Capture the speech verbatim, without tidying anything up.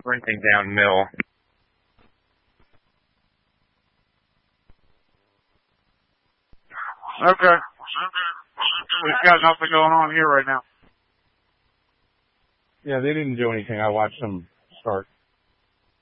sprinting down mill. Okay. We've got nothing going on here right now. Yeah, they didn't do anything. I watched them start.